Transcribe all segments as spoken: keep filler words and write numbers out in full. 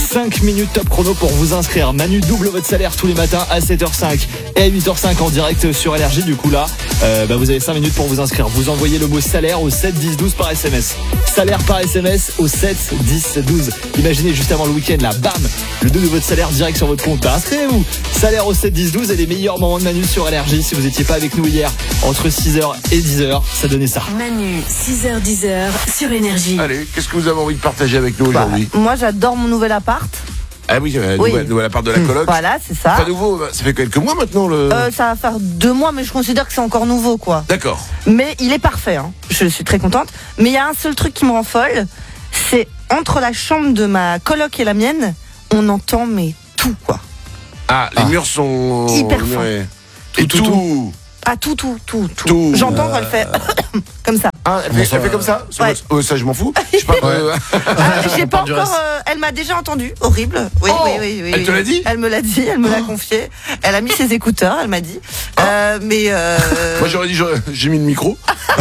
cinq minutes top chrono pour vous inscrire. Manu double votre salaire tous les matins à sept heures cinq et à huit heures cinq en direct sur Énergie. Du coup là, euh, bah vous avez cinq minutes pour vous inscrire. Vous envoyez le mot salaire au sept dix douze par S M S. Salaire par S M S au sept dix douze. Imaginez juste avant le week-end là, bam, le double de votre salaire direct sur votre compte. Bah, inscrivez-vous. Salaire au sept dix douze et les meilleurs moments de Manu sur Énergie. Si vous n'étiez pas avec nous hier entre six heures et dix heures, ça donnait ça. Manu, six heures dix heures sur Énergie. Allez, qu'est-ce que vous avez envie de partager avec nous aujourd'hui? Bah, moi j'adore mon nouvel appart. Ah oui, euh, Oui. Nouvelle, nouvelle appart de la coloc. Voilà, c'est ça. Pas nouveau, ça fait quelques mois maintenant le. Euh, ça va faire deux mois, mais je considère que c'est encore nouveau, quoi. D'accord. Mais il est parfait, hein. Je suis très contente. Mais il y a un seul truc qui me rend folle, c'est entre la chambre de ma coloc et la mienne, on entend mais tout, quoi. Ah, les Ah. murs sont Hyper fin. murés. Et Tout, tout. tout, Ah, tout, tout, tout, tout. Tout. J'entends quand elle fait comme ça. Ah, elle fait, elle fait comme ça. Ouais. Oh, ça, je m'en fous. Je parle de- Ah, j'ai pas du encore. reste. euh, elle m'a déjà entendu. Horrible. Oui, Oh, oui, oui, oui. elle oui. te l'a dit Elle me l'a dit. Elle me l'a confié. Elle a mis ses écouteurs. Elle m'a dit. Euh, mais. Euh... Moi, j'aurais dit, j'aurais- j'ai mis le micro.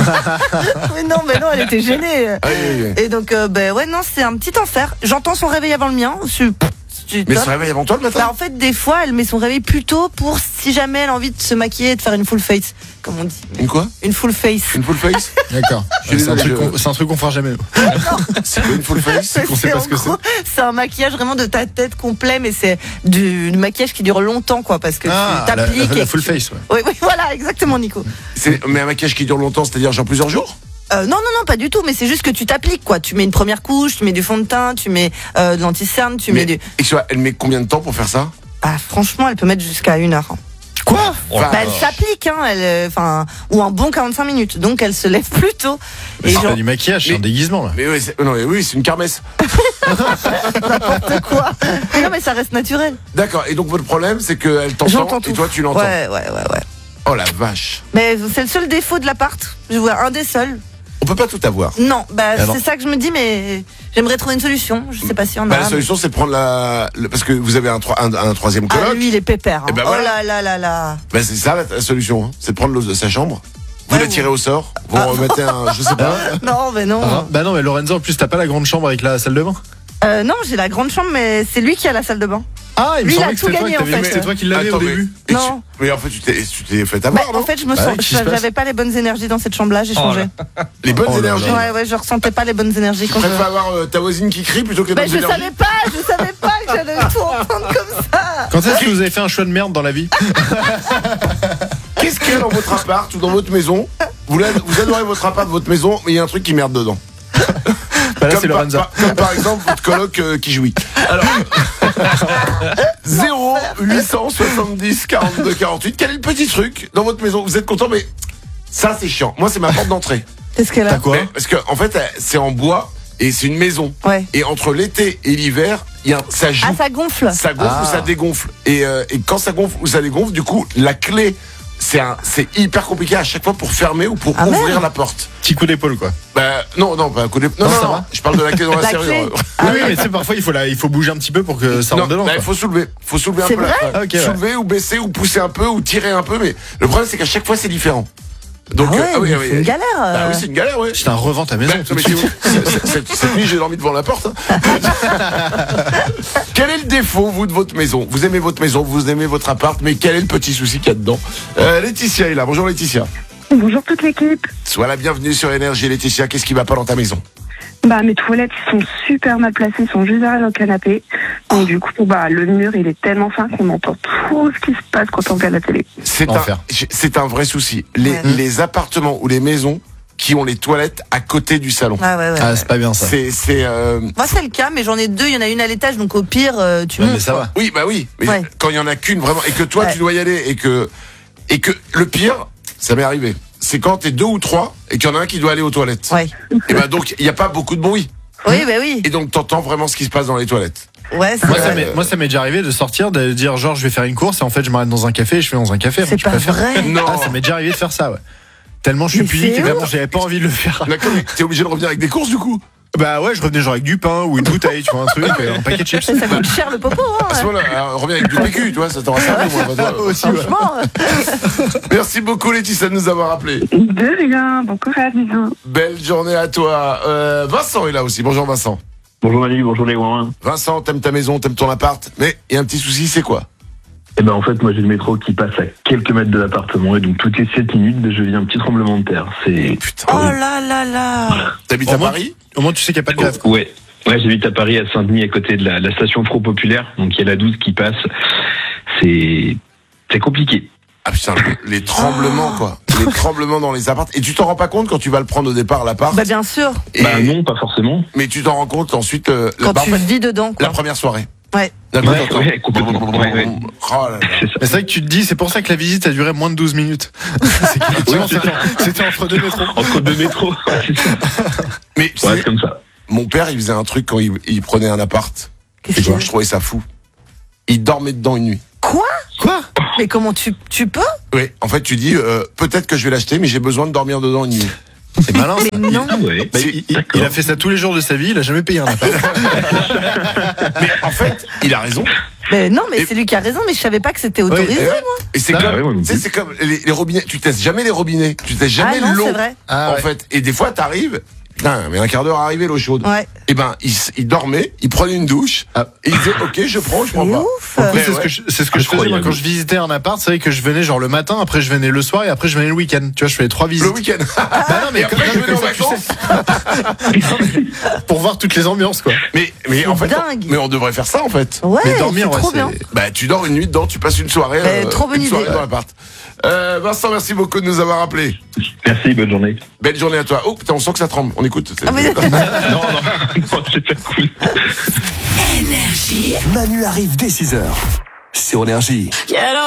mais non, mais non, elle était gênée. Ah, oui, oui, oui. Et donc, euh, ben ouais, non, c'est un petit enfer. J'entends son réveil avant le mien. Je suis. je suis Mais top. ça réveille avant toi le matin. Bah, en fait, des fois, elle met son réveil plus tôt pour si jamais elle a envie de se maquiller et de faire une full face, comme on dit. Une quoi? Une full face. Une full face? D'accord. Je suis C'est un, désolé, truc je- qu'on- c'est un truc qu'on fera jamais. C'est quoi une full face? qu'on sait C'est pas en ce que gros, c'est un maquillage vraiment de ta tête complet, mais c'est du, du maquillage qui dure longtemps, quoi, parce que Ah, tu la, t'appliques. la, et la full que tu- face, ouais. Oui, oui, voilà, exactement, Nico. C'est, mais un maquillage qui dure longtemps, c'est-à-dire genre plusieurs jours? Euh, non, non, non, pas du tout, mais c'est juste que tu t'appliques, quoi. Tu mets une première couche, tu mets du fond de teint, tu mets euh, de l'anti-cerne, tu Mais, mets du. et tu vois, elle met combien de temps pour faire ça? Ah, franchement, elle peut mettre jusqu'à une heure. hein. Quoi? Bah, elle s'applique, hein, elle, euh, enfin, ou un bon quarante-cinq minutes. Donc, elle se lève plus tôt. Mais Et c'est genre, pas du maquillage, c'est Mais- un déguisement là. Mais oui, c'est, non, mais oui, c'est une kermesse. n'importe quoi. Mais non, mais ça reste naturel. D'accord. Et donc votre problème, c'est qu'elle t'entend J'entends et tout. toi tu l'entends. Ouais, ouais, ouais, ouais. Oh la vache. Mais c'est le seul défaut de l'appart. Je vois un des seuls. On peut pas tout avoir. Non, bah Ah non. c'est ça que je me dis, mais j'aimerais trouver une solution. Je sais pas si on a. Bah, la solution, c'est de prendre la, le- parce que vous avez un, troi- un, un troisième Ah, coloc. lui, il est pépère. hein. Eh ben oh voilà. là là là là. Bah, c'est ça la, la solution, hein. C'est de prendre l'eau de sa chambre. Vous Ouais, la tirez vous- au sort. Vous Ah. remettez un, je sais pas. Non, mais non. Ah, bah non, mais Lorenzo, en plus, t'as pas la grande chambre avec la salle de bain? Euh, non, j'ai la grande chambre, mais c'est lui qui a la salle de bain. Ah, il me Lui, il a semblait que tout c'était toi, gagné, que en t'avais- fait. c'était toi qui l'avais Attends, au mais- début. et tu- Non. mais en fait, tu t'es, tu t'es fait Bah, avoir, non? en fait, je me Bah sens, ouais, qu'est-ce qui se j'avais passe pas les bonnes énergies dans cette chambre-là. J'ai changé. Les bonnes Oh là énergies. là. Ouais, ouais, je ressentais pas les bonnes énergies Tu quand je. préfères avoir euh, ta voisine qui crie plutôt que les Bah, bonnes je énergies. savais pas, je savais pas que j'allais tout entendre comme ça. Quand est-ce que vous avez fait un choix de merde dans la vie? Qu'est-ce qu'il y a dans votre appart ou dans votre maison? Vous, la- vous adorez votre appart, votre maison, mais il y a un truc qui merde dedans. Bah là, c'est Comme par, Lorenzo. par- comme par exemple votre coloc euh, qui jouit. Alors, zéro huit cent soixante-dix quarante-deux quarante-huit. Quel est le petit truc dans votre maison? Vous êtes content, mais ça c'est chiant. Moi, c'est ma porte d'entrée. Qu'est-ce qu'elle T'as a quoi? Mais- Parce que en fait, euh, c'est en bois et c'est une maison. Ouais. Et entre l'été et l'hiver, il y a un- ça joue. Ah, ça gonfle. Ça gonfle Ah. ou ça dégonfle. Et, euh, et quand ça gonfle ou ça dégonfle, du coup, la clé, c'est un, c'est hyper compliqué à chaque fois pour fermer ou pour Ah, ouvrir merde. la porte. Petit coup d'épaule, quoi. Bah, non, non, pas un coup de... Non, Non, non, ça non, va. je parle de la clé dans la, La serrure. clé. oui, oui, mais tu sais, parfois, il faut, la, il faut bouger un petit peu pour que ça Non, rentre dedans. bah, il quoi. faut soulever. Faut soulever un C'est peu. la- vrai ouais. Ah, ok, ouais. Soulever ou baisser ou pousser un peu ou tirer un peu. Mais le problème, c'est qu'à chaque fois, c'est différent. Donc, Ah ouais, euh, ah oui, mais ah oui, c'est une oui. galère. Bah euh. oui, c'est une galère, ouais. Putain, revends ta maison Bah, tout de mais si suite. vous- cette- cette- Cette nuit, j'ai dormi devant la porte. hein. Quel est le défaut, vous, de votre maison? Vous aimez votre maison, vous aimez votre appart, mais quel est le petit souci qu'il y a dedans? euh, Laetitia est là. Bonjour, Laetitia. Bonjour toute l'équipe. Sois la bienvenue sur Énergie, Laetitia. Qu'est-ce qui va pas dans ta maison? Bah mes toilettes sont super mal placées, sont juste derrière le canapé. Donc du coup bah le mur il est tellement fin qu'on entend tout ce qui se passe quand on regarde la télé. C'est un, Enfer. c'est un vrai souci. Les, Ouais. les appartements ou les maisons qui ont les toilettes à côté du salon. Ah ouais, ouais. Ah, c'est pas bien ça. C'est, c'est, euh, Moi, c'est le cas, mais j'en ai deux. Il y en a une à l'étage, donc au pire, euh, tu Ouais, montes. mais ça quoi. va. oui, bah oui. Mais Ouais. quand il y en a qu'une vraiment et que toi Ouais. tu dois y aller et que et que le pire, ça m'est arrivé. C'est quand t'es deux ou trois et qu'il y en a un qui doit aller aux toilettes. Ouais. Et ben donc il y a pas beaucoup de bruit Oui, bah oui. et donc t'entends vraiment ce qui se passe dans les toilettes. Ouais, c'est Moi, ça vrai. m'est, moi, ça m'est déjà arrivé de sortir, de dire genre, je vais faire une course et en fait, je m'arrête dans un café et je fais dans un café. C'est Tu pas préfères- vrai. Non. Ah, ça m'est déjà arrivé de faire ça, ouais. Tellement je suis Mais pudique c'est et vraiment, ouf. j'avais pas envie de le faire. D'accord, mais t'es obligé de revenir avec des courses du coup. Bah ouais, je revenais genre avec du pain ou une bouteille, tu vois, un truc, euh, un paquet de chips. Ça, ça coûte cher le popo, hein. À ce moment-là, alors, reviens avec du P Q, tu vois, ça t'aura servi moi. pas toi. Aussi, ouais. Franchement. Merci beaucoup Laetitia de nous avoir appelé. De rien, bon courage, bisous. Belle journée à toi. Euh, Vincent est là aussi. Bonjour Vincent. Bonjour Manu, bonjour les Ouin. Vincent, t'aimes ta maison, t'aimes ton appart, mais il y a un petit souci, c'est quoi? Eh ben en fait, moi j'ai le métro qui passe à quelques mètres de l'appartement et donc toutes les sept minutes, je vis un petit tremblement de terre. C'est Putain. Oh là là là. T'habites Au à moins, Paris? Au moins, tu sais qu'il n'y a pas de grève. Ouais. Ouais, j'habite à Paris, à Saint-Denis, à côté de la, la station Front Populaire. Donc il y a la douze qui passe. C'est c'est compliqué. Ah putain, les tremblements quoi. Les tremblements dans les apparts. Et tu t'en rends pas compte quand tu vas le prendre au départ, l'appart? Bah bien sûr, Et- Bah non, pas forcément. Mais tu t'en rends compte ensuite, euh, la, quand bah, en tu fait, vis dedans, quoi. la première soirée. Ouais. D'un coup, Ouais, t'entends- ouais, complètement. Ouais, ouais. Oh là là. C'est ça. Mais c'est vrai que tu te dis, c'est pour ça que la visite a duré moins de douze minutes. C'est qu'effectivement, c'était c'était entre deux métros. Entre deux métros. Ouais, c'est ça. Mais tu Ouais, sais, c'est comme ça. mon père, il faisait un truc quand il, il prenait un appart. Qu'est-ce Et qu'il y moi, a je trouvais ça fou. Il dormait dedans une nuit. Quoi? Quoi? Mais comment tu, tu peux? Oui, en fait, tu dis, euh, peut-être que je vais l'acheter, mais j'ai besoin de dormir dedans une nuit. C'est malin, ça. Mais non. Ah ouais. Bah, il, il- il a fait ça tous les jours de sa vie, il a jamais payé un appart. Mais en fait, il a raison. Mais non, mais Et- c'est lui qui a raison, mais je savais pas que c'était autorisé, Et, moi. et c'est Ah, comme, ouais, ouais, tu sais, c'est comme les, les robinets. Tu testes jamais les robinets. Tu testes jamais Ah non, l'eau. c'est vrai. Ah, En ouais. fait, et des fois, t'arrives. Putain, mais un quart d'heure à arriver l'eau chaude. Ouais. Et ben, il, s- il dormait, il prenait une douche, Ah. et il disait, ok, je prends, je prends C'est pas. ouf. Oui, Mais c'est ce ouais. que je, c'est ce que je faisais moi, Incroyable. quand je visitais un appart. C'est vrai que je venais genre le matin, après je venais le soir et après je venais le week-end. Tu vois, je fais les trois visites. Le week-end. Bah non, mais Et comme, après, je comme venais en ça, tu vacances. sais, pour voir toutes les ambiances, quoi. Mais, mais en fait, dingue. mais on devrait faire ça, en fait. Ouais, Mais dormir, c'est ouais, trop c'est- bien. Bah, tu dors une nuit dedans, tu passes une soirée, Euh, trop bonne une soirée idée. dans l'appart. Euh, Vincent, merci beaucoup de nous avoir appelés. Merci, bonne journée. Belle journée à toi. Oh, putain, on sent que ça tremble. On écoute. Ah, mais- Non, non, non, c'est pas cool. Énergie. Manu arrive dès six heures sur Énergie.